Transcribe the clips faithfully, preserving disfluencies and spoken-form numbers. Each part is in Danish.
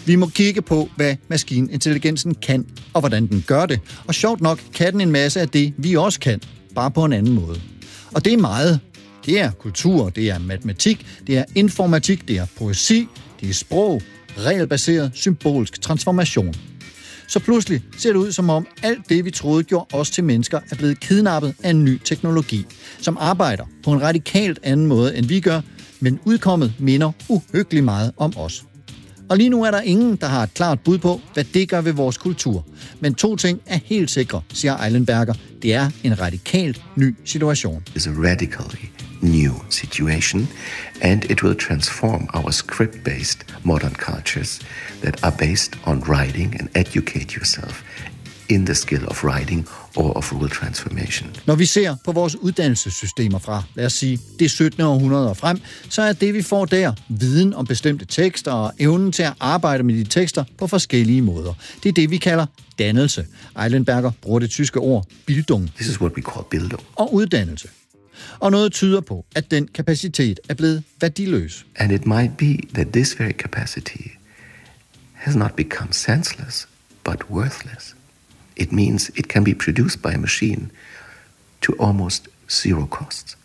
Vi må kigge på, hvad maskinintelligensen kan, og hvordan den gør det. Og sjovt nok kan den en masse af det, vi også kan, bare på en anden måde. Og det er meget. Det er kultur, det er matematik, det er informatik, det er poesi, det er sprog, regelbaseret symbolsk transformation. Så pludselig ser det ud som om alt det, vi troede gjorde os til mennesker, er blevet kidnappet af en ny teknologi, som arbejder på en radikalt anden måde, end vi gør, men udkommet minder uhyggeligt meget om os. Og lige nu er der ingen, der har et klart bud på, hvad det gør ved vores kultur. Men to ting er helt sikre, siger Eilenberger. Det er en radikalt ny situation. It's a radically new situation, and it will transform our script-based modern cultures that are based on writing and educate yourself in the skill of writing or of rule transformation. Når vi ser på vores uddannelsessystemer fra, lad os sige, det syttende århundrede og frem, så er det, vi får der, viden om bestemte tekster og evnen til at arbejde med de tekster på forskellige måder. Det er det, vi kalder dannelse. Eilenberger bruger det tyske ord Bildung. This is what we call Bildung. Og uddannelse. Og noget tyder på, at den kapacitet er blevet værdiløs. And it might be that this very capacity has not become senseless, but worthless. It means it can be produced by a machine to almost zero cost,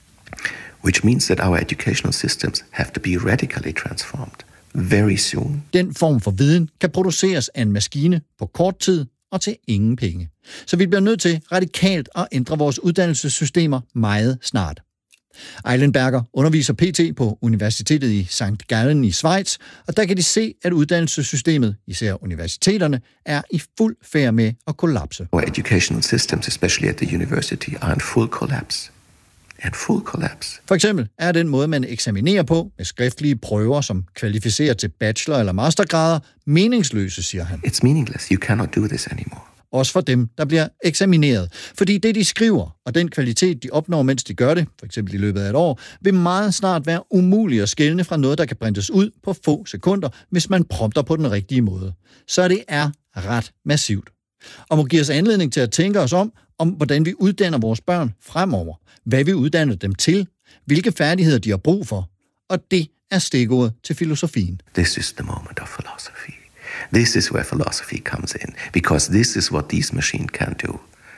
which means that our educational systems have to be radically transformed very soon. Den form for viden kan produceres af en maskine på kort tid og til ingen penge. Så vi bliver nødt til radikalt at ændre vores uddannelsessystemer meget snart. Eilenberger underviser P T på Universitetet i Sankt Gallen i Schweiz, og der kan de se, at uddannelsessystemet, især universiteterne, er i fuld færd med at kollapse. Our educational systems, especially at the university, are in full collapse. And full collapse. For eksempel er den måde, man eksaminerer på, med skriftlige prøver, som kvalificerer til bachelor- eller mastergrader, meningsløse, siger han. It's meaningless. You cannot do this anymore. Også for dem, der bliver eksamineret. Fordi det, de skriver, og den kvalitet, de opnår, mens de gør det, for eksempel i løbet af et år, vil meget snart være umuligt at skelne fra noget, der kan printes ud på få sekunder, hvis man prompter på den rigtige måde. Så det er ret massivt. Og må give os anledning til at tænke os om, om hvordan vi uddanner vores børn fremover. Hvad vi uddanner dem til. Hvilke færdigheder de har brug for. Og det er stikordet til filosofien. This is the moment of philosophy. This is where philosophy comes in, because this is what these machines can do.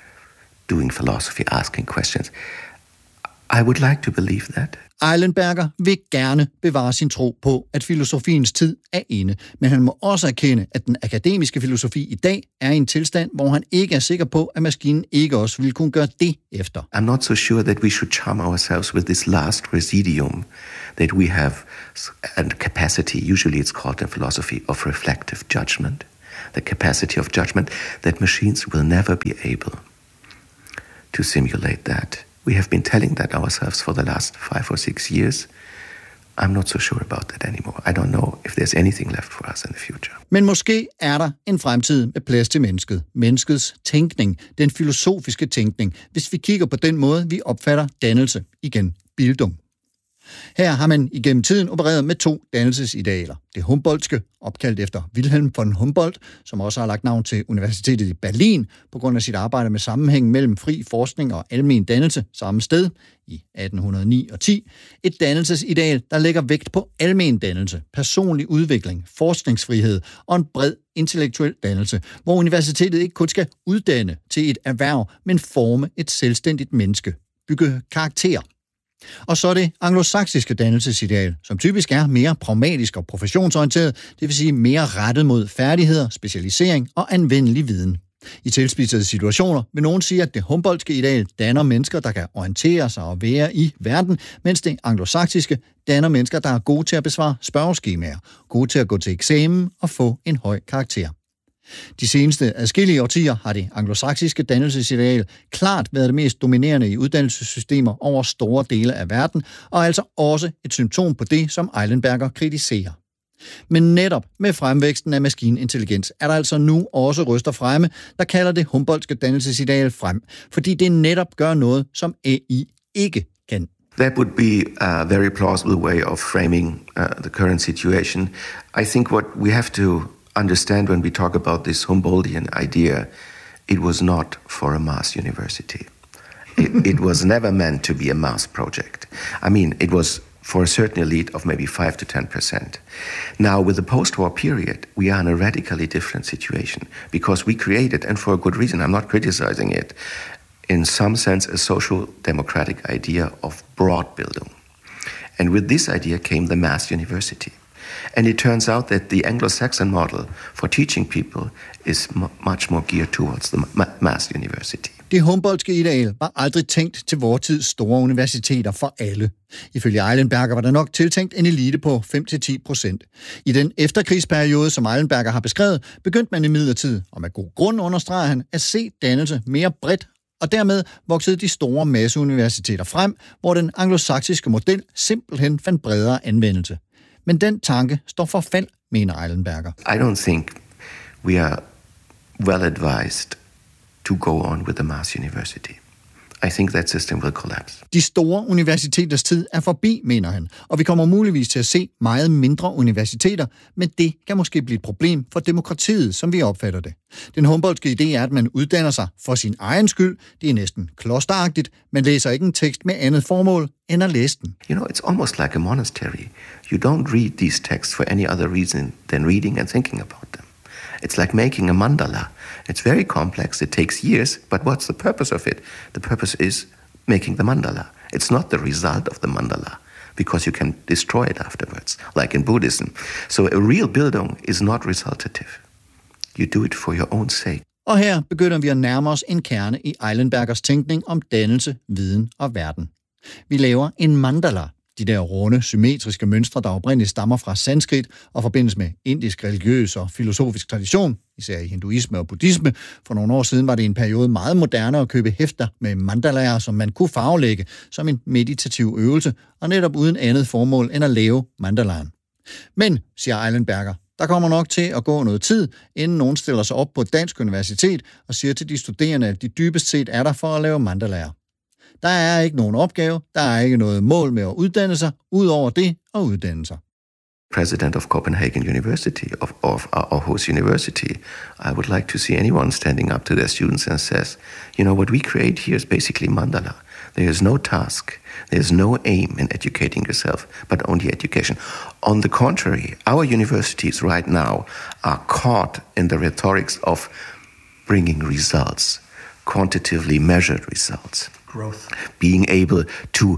Doing philosophy, asking questions. I would like to believe that. Eilenberger vil gerne bevare sin tro på, at filosofiens tid er inde, men han må også erkende, at den akademiske filosofi i dag er i en tilstand, hvor han ikke er sikker på, at maskinen ikke også vil kunne gøre det efter. I'm not so sure that we should charm ourselves with this last residuum that we have a capacity, usually it's called in philosophy, of reflective judgment, the capacity of judgment that machines will never be able to simulate that. We have been telling that ourselves for the last five or six years. I'm not so sure about that anymore. I don't know if there's anything left for us in the future. Men måske er der en fremtid med plads til mennesket. Menneskets tænkning, den filosofiske tænkning, hvis vi kigger på den måde, vi opfatter dannelse. Igen, Bildung. Her har man igennem tiden opereret med to dannelsesidealer. Det Humboldtske, opkaldt efter Wilhelm von Humboldt, som også har lagt navn til Universitetet i Berlin på grund af sit arbejde med sammenhængen mellem fri forskning og almen dannelse samme sted i atten hundrede og ni og ti. Et dannelsesideal, der lægger vægt på almen dannelse, personlig udvikling, forskningsfrihed og en bred intellektuel dannelse, hvor universitetet ikke kun skal uddanne til et erhverv, men forme et selvstændigt menneske, bygge karakter. Og så er det anglosaksiske dannelsesideal, som typisk er mere pragmatisk og professionsorienteret, det vil sige mere rettet mod færdigheder, specialisering og anvendelig viden. I tilspidsede situationer vil nogen sige, at det Humboldtske ideal danner mennesker, der kan orientere sig og være i verden, mens det anglosaksiske danner mennesker, der er gode til at besvare spørgeskemaer, gode til at gå til eksamen og få en høj karakter. De seneste adskillige årtier har det anglosaksiske dannelsesideal klart været det mest dominerende i uddannelsessystemer over store dele af verden, og altså også et symptom på det, som Eilenberger kritiserer. Men netop med fremvæksten af maskinintelligens er der altså nu også røster fremme, der kalder det Humboldtske dannelsesideal frem, fordi det netop gør noget, som A I ikke kan. That would be a very plausible way of framing uh, the current situation. I think what we have to understand when we talk about this Humboldtian idea, it was not for a mass university. It, it was never meant to be a mass project. I mean, it was for a certain elite of maybe five to ten percent. Now, with the post-war period, we are in a radically different situation because we created, and for a good reason, I'm not criticizing it, in some sense, a social democratic idea of broad Bildung. And with this idea came the mass university. And it turns out that the Anglo-Saxon model for teaching people is m- much more geared towards the ma- mass university. Det Humboldtske ideal var aldrig tænkt til vor tids store universiteter for alle. Ifølge Eilenberger var der nok tiltænkt en elite på fem til ti procent. I den efterkrigsperiode, som Eilenberger har beskrevet, begyndte man imidlertid, og med god grund understreger han, at se dannelse mere bredt, og dermed voksede de store masseuniversiteter frem, hvor den anglosaksiske model simpelthen fandt bredere anvendelse. Men den tanke står for fald, mener Eilenberger. I don't think we are well advised to go on with the mass university. I think that system will collapse. De store universiteters tid er forbi, mener han, og vi kommer muligvis til at se meget mindre universiteter, men det kan måske blive et problem for demokratiet, som vi opfatter det. Den Humboldtske idé er, at man uddanner sig for sin egen skyld. Det er næsten klosteragtigt. Man læser ikke en tekst med andet formål end at læse den. You know, it's almost like a monastery. You don't read these texts for any other reason than reading and thinking about them. It's like making a mandala. It's very complex. It takes years, but what's the purpose of it? The purpose is making the mandala. It's not the result of the mandala, because you can destroy it afterwards, like in Buddhism. So a real Bildung is not resultative. You do it for your own sake. Og her begynder vi at nærme os en kerne i Eilenbergers tænkning om dannelse, viden og verden. Vi laver en mandala. De der runde, symmetriske mønstre, der oprindeligt stammer fra sanskrit og forbindes med indisk religiøs og filosofisk tradition, især i hinduisme og buddhisme. For nogle år siden var det en periode meget moderne at købe hæfter med mandalaer, som man kunne farvelægge som en meditativ øvelse, og netop uden andet formål end at lave mandalaen. Men, siger Eilenberger, der kommer nok til at gå noget tid, inden nogen stiller sig op på et dansk universitet og siger til de studerende, at de dybest set er der for at lave mandalaer. Der er ikke nogen opgave, der er ikke noget mål med at uddanne sig, ud over det at uddanne sig. President of Copenhagen University, of, of Aarhus University, I would like to see anyone standing up to their students and says, you know, what we create here is basically mandala. There is no task, there is no aim in educating yourself, but only education. On the contrary, our universities right now are caught in the rhetorics of bringing results, quantitatively measured results. Growth. Being able to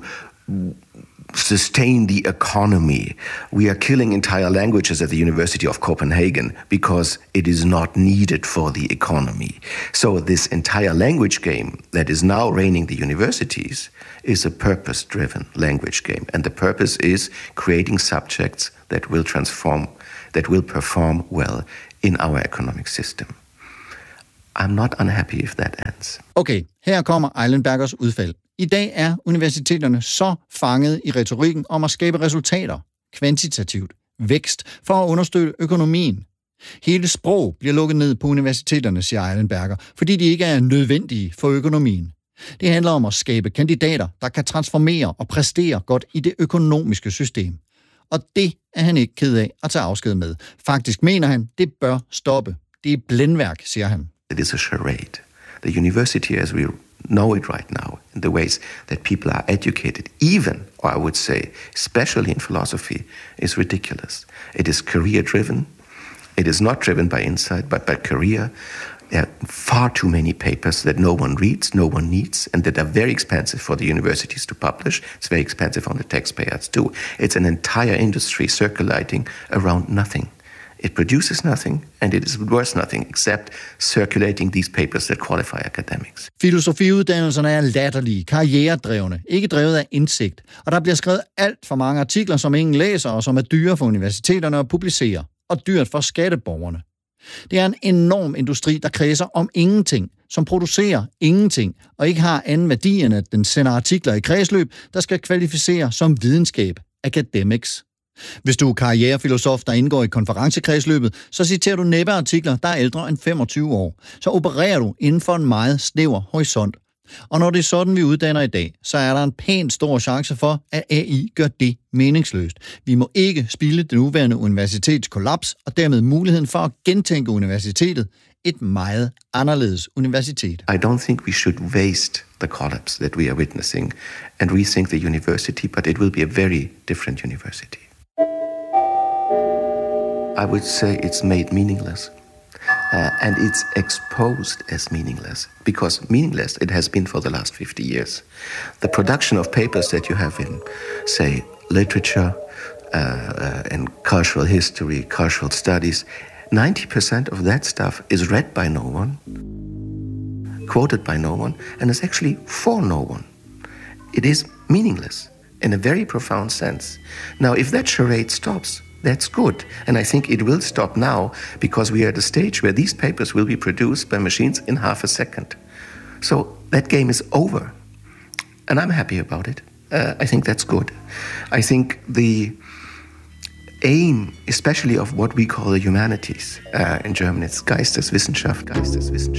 sustain the economy. We are killing entire languages at the University of Copenhagen because it is not needed for the economy. So this entire language game that is now reigning the universities is a purpose-driven language game. And the purpose is creating subjects that will transform, that will perform well in our economic system. I'm not unhappy if that ends. Okay, her kommer Eilenbergers udfald. I dag er universiteterne så fanget i retorikken om at skabe resultater, kvantitativt, vækst, for at understøtte økonomien. Hele sprog bliver lukket ned på universiteterne, siger Eilenberger, fordi de ikke er nødvendige for økonomien. Det handler om at skabe kandidater, der kan transformere og præstere godt i det økonomiske system. Og det er han ikke ked af at tage afsked med. Faktisk mener han, det bør stoppe. Det er blændværk, siger han. It is a charade. The university as we know it right now, in the ways that people are educated, even, or I would say, especially in philosophy, is ridiculous. It is career-driven. It is not driven by insight, but by career. There are far too many papers that no one reads, no one needs, and that are very expensive for the universities to publish. It's very expensive on the taxpayers too. It's an entire industry circulating around nothing. It produces nothing, and it is worth nothing, except circulating these papers that qualify academics. Filosofiuddannelserne er latterlige, karrieredrevne, ikke drevet af indsigt, og der bliver skrevet alt for mange artikler, som ingen læser, og som er dyre for universiteterne at publicere, og dyrt for skatteborgerne. Det er en enorm industri, der kredser om ingenting, som producerer ingenting, og ikke har anden værdi end at den sender artikler i kredsløb, der skal kvalificere som videnskab, academics. Hvis du er karrierefilosof, der indgår i konferencekredsløbet, så citerer du næppe artikler, der er ældre end femogtyve år. Så opererer du inden for en meget snæver horisont. Og når det er sådan, vi uddanner i dag, så er der en pænt stor chance for, at A I gør det meningsløst. Vi må ikke spilde det nuværende universitetskollaps, og dermed muligheden for at gentænke universitetet, et meget anderledes universitet. I don't think we should waste the collapse that we are witnessing and rethink the university, but it will be a very different university. I would say it's made meaningless. Uh, and it's exposed as meaningless, because meaningless it has been for the last fifty years. The production of papers that you have in, say, literature uh, uh, and cultural history, cultural studies, ninety percent of that stuff is read by no one, quoted by no one, and is actually for no one. It is meaningless in a very profound sense. Now, if that charade stops, that's good. And I think it will stop now, because we are at a stage where these papers will be produced by machines in half a second. So that game is over. And I'm happy about it. Uh, I think that's good. I think the aim, especially of what we call the humanities uh, in German, it's Geisteswissenschaft, Geisteswissenschaft.